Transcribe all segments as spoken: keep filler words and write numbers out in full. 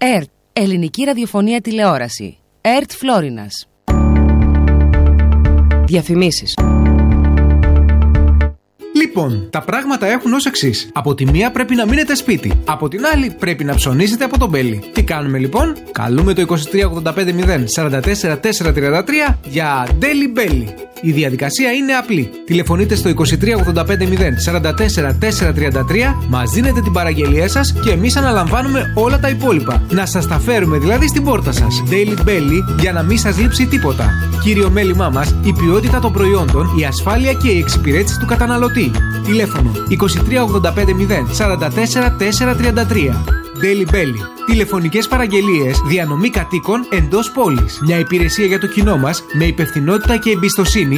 ΕΡΤ, Ελληνική Ραδιοφωνία Τηλεόραση. ΕΡΤ Φλόρινας. Διαφημίσεις. Λοιπόν, τα πράγματα έχουν ως εξής. Από τη μία πρέπει να μείνετε σπίτι. Από την άλλη πρέπει να ψωνίσετε από τον Μπέλι. Τι κάνουμε λοιπόν? Καλούμε το είκοσι τρία ογδόντα πέντε μηδέν σαράντα τέσσερα τετρακόσια τριάντα τρία για Daily Belly. Η διαδικασία είναι απλή. Τηλεφωνείτε στο είκοσι τρία ογδόντα πέντε μηδέν σαράντα τέσσερα τετρακόσια τριάντα τρία, μας δίνετε την παραγγελία σας και εμείς αναλαμβάνουμε όλα τα υπόλοιπα. Να σας τα φέρουμε δηλαδή στην πόρτα σας. Daily Belly για να μην σας λείψει τίποτα. Κύριο μέλημά μας, η ποιότητα των προϊόντων, η ασφάλεια και η εξυπηρέτηση του καταναλωτή. Τηλέφωνο είκοσι τρία ογδόντα πέντε μηδέν σαράντα τέσσερα τετρακόσια τριάντα τρία. Daily Belly. Τηλεφωνικές παραγγελίες, διανομή κατοίκων εντός πόλης. Μια υπηρεσία για το κοινό μας με υπευθυνότητα και εμπιστοσύνη.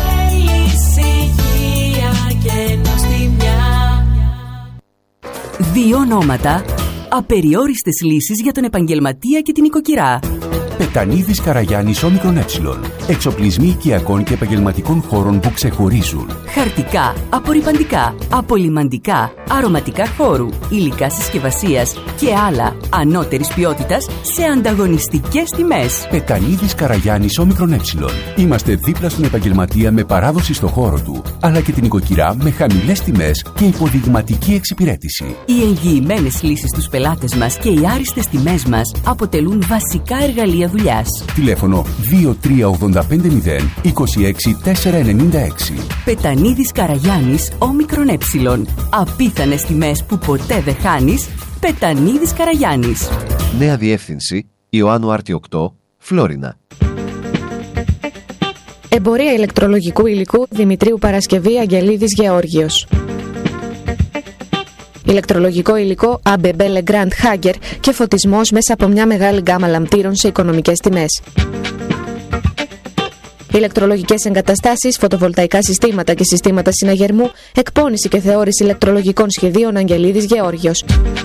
Δύο ονόματα, απεριόριστες λύσεις για τον επαγγελματία και την οικοκυρά. Πετανίδης Καραγιάννης Όμικρον Ε. Εξοπλισμοί οικιακών και επαγγελματικών χώρων που ξεχωρίζουν. Χαρτικά, απορρυπαντικά, απολυμαντικά, αρωματικά χώρου, υλικά συσκευασίας και άλλα ανώτερης ποιότητας σε ανταγωνιστικές τιμές. Πετανίδης Καραγιάννης Όμικρον Ε. Είμαστε δίπλα στον επαγγελματία με παράδοση στο χώρο του, αλλά και την οικοκυρά με χαμηλές τιμές και υποδειγματική εξυπηρέτηση. Οι εγγυημένες λύσεις στους πελάτες μας και οι άριστες τιμές μας αποτελούν βασικά εργαλεία δουλειάς. Τηλέφωνο δύο τρία ογδόντα πέντε μηδέν είκοσι έξι τετρακόσια ενενήντα έξι. Πετανίδης Καραγιάννης Όμικρον Ε. Απίθανες τιμές που ποτέ δεν χάνεις. Πετανίδης Καραγιάννης. Νέα διεύθυνση Ιωάννου Άρτη οκτώ, Φλόρινα. Εμπορία ηλεκτρολογικού υλικού Δημητρίου Παρασκευή Αγγελίδης Γεώργιος. Ηλεκτρολογικό υλικό έι μπι μπι Legrand Hager και φωτισμός μέσα από μια μεγάλη γκάμα λαμπτήρων σε οικονομικές τιμές. Ηλεκτρολογικές εγκαταστάσεις, φωτοβολταϊκά συστήματα και συστήματα συναγερμού, εκπώνηση και θεώρηση ηλεκτρολογικών σχεδίων Αγγελίδης Γεώργιος.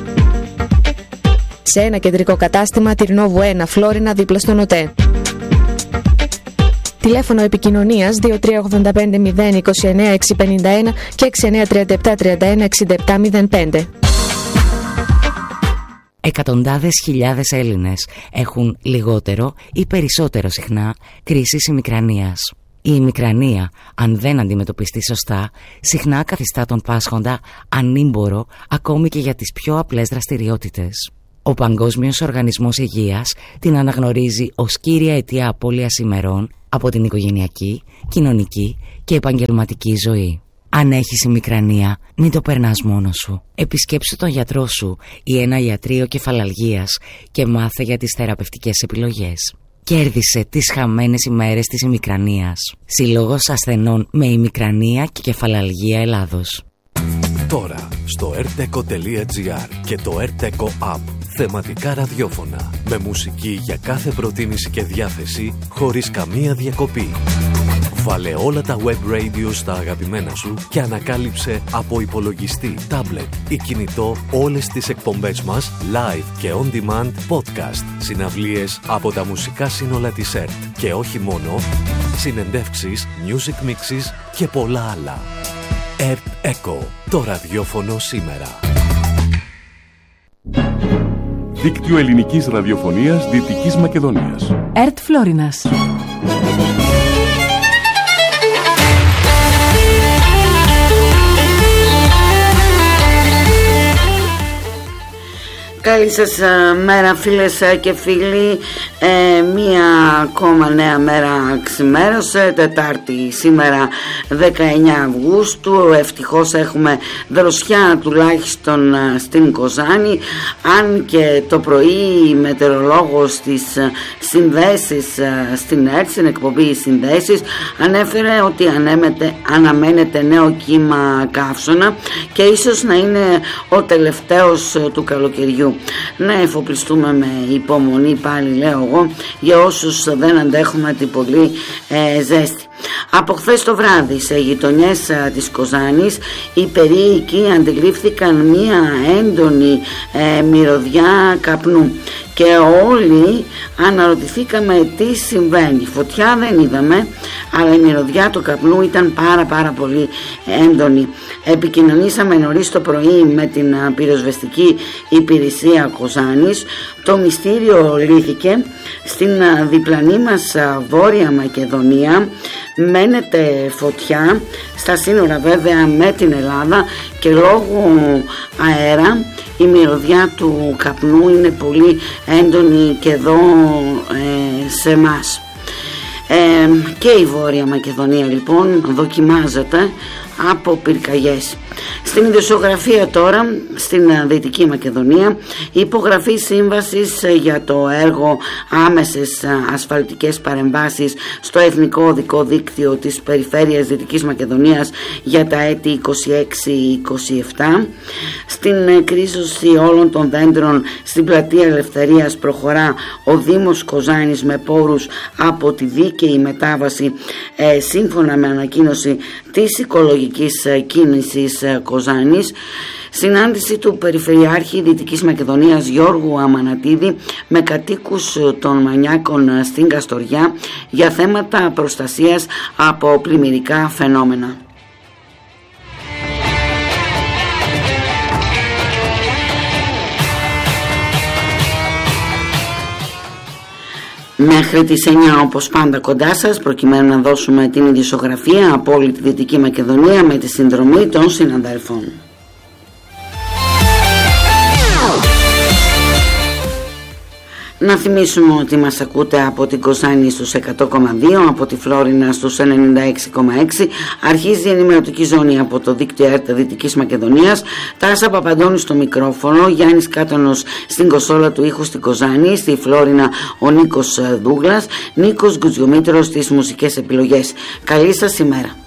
Σε ένα κεντρικό κατάστημα, Τυρνόβου ένα, Φλόρινα, δίπλα στον ΟΤΕ. Τηλέφωνο επικοινωνίας δύο τρία ογδόντα πέντε μηδέν είκοσι εννέα εξακόσια πενήντα ένα και έξι εννέα τριάντα επτά τριάντα ένα εξήντα επτά μηδέν πέντε. Εκατοντάδες χιλιάδες Έλληνες έχουν λιγότερο ή περισσότερο συχνά κρίσεις ημικρανίας. Η ημικρανία, αν δεν αντιμετωπιστεί σωστά, συχνά καθιστά τον πάσχοντα ανήμπορο ακόμη και για τις πιο απλές δραστηριότητες. Ο Παγκόσμιος Οργανισμός Υγείας την αναγνωρίζει ως κύρια αιτία απώλειας ημερών από την οικογενειακή, κοινωνική και επαγγελματική ζωή. Αν έχεις ημικρανία, μην το περνάς μόνος σου. Επισκέψου τον γιατρό σου ή ένα ιατρείο κεφαλαλγίας και μάθε για τις θεραπευτικές επιλογές. Κέρδισε τις χαμένες ημέρες της ημικρανίας. Συλλόγος ασθενών με ημικρανία και κεφαλαλγία Ελλάδος. Τώρα στο ερτεκο τελεία τζι άρ και το ερτεκο App. Θεματικά ραδιόφωνα με μουσική για κάθε προτίμηση και διάθεση χωρίς καμία διακοπή. Βάλε όλα τα web radio στα αγαπημένα σου και ανακάλυψε από υπολογιστή, τάμπλετ ή κινητό όλες τις εκπομπές μας live και on demand podcast, συναυλίες από τα μουσικά σύνολα της ΕΡΤ και όχι μόνο, συνεντεύξεις, music mixes και πολλά άλλα. ΕΡΤ Echo, το ραδιόφωνο σήμερα. Δίκτυο Ελληνικής Ραδιοφωνίας Δυτικής Μακεδονίας. ΕΡΤ Φλόρινας. Καλή σας μέρα φίλες και φίλοι. ε, Μία ακόμα νέα μέρα ξημέρωσε, Τετάρτη σήμερα δεκαεννέα Αυγούστου. Ευτυχώς έχουμε δροσιά τουλάχιστον στην Κοζάνη, αν και το πρωί η μετεωρολόγος στις συνδέσεις στην ΕΡΤ, στην εκπομπή συνδέσεις, ανέφερε ότι ανέμεται, αναμένεται νέο κύμα καύσωνα και ίσως να είναι ο τελευταίος του καλοκαιριού. Να εφοπλιστούμε με υπομονή πάλι, λέω εγώ, για όσους δεν αντέχουμε την πολύ ε, ζέστη. Από χθες το βράδυ σε γειτονιές α, της Κοζάνης οι περίοικοι αντιλήφθηκαν μία έντονη ε, μυρωδιά καπνού και όλοι αναρωτηθήκαμε τι συμβαίνει. Φωτιά δεν είδαμε, αλλά η μυρωδιά του καπνού ήταν πάρα πάρα πολύ έντονη. Επικοινωνήσαμε νωρίς το πρωί με την πυροσβεστική υπηρεσία Κοζάνης. Το μυστήριο λύθηκε. Στην διπλανή μας Βόρεια Μακεδονία μένεται φωτιά, στα σύνορα βέβαια με την Ελλάδα, και λόγω αέρα η μυρωδιά του καπνού είναι πολύ έντονη και εδώ ε, σε εμάς. Ε, και η Βόρεια Μακεδονία λοιπόν δοκιμάζεται από πυρκαγιές. Στην ιδιοσιογραφία τώρα, στην Δυτική Μακεδονία, η υπογραφή σύμβασης για το έργο άμεσες ασφαλτικές παρεμβάσεις στο Εθνικό Οδικό Δίκτυο της Περιφέρειας Δυτικής Μακεδονίας για τα έτη είκοσι έξι είκοσι επτά. Στην κρίζωση όλων των δέντρων στην Πλατεία Ελευθερίας προχωρά ο Δήμος Κοζάνης με πόρους από τη δίκαιη μετάβαση, ε, σύμφωνα με ανακοίνωση της οικολογικής κίνησης Κοζάνης. Συνάντηση του Περιφερειάρχη Δυτικής Μακεδονίας Γιώργου Αμανατίδη με κατοίκους των Μανιάκων στην Καστοριά για θέματα προστασίας από πλημμυρικά φαινόμενα. Μέχρι τις εννιά όπως πάντα κοντά σας, προκειμένου να δώσουμε την ειδησιογραφία από όλη τη Δυτική Μακεδονία με τη συνδρομή των συναδέλφων. Να θυμίσουμε ότι μας ακούτε από την Κοζάνη στους εκατό κόμμα δύο, από τη Φλόρινα στους ενενήντα έξι κόμμα έξι. Αρχίζει η ενημερωτική ζώνη από το δίκτυο ΕΡΤ Δυτικής Μακεδονίας. Τάσα Παπαντώνη στο μικρόφωνο, Γιάννης Κάτωνος στην κονσόλα του ήχου στην Κοζάνη, στη Φλόρινα ο Νίκος Δούγλας, Νίκος Γκουτζιομήτρος στις μουσικές επιλογές. Καλή σας ημέρα.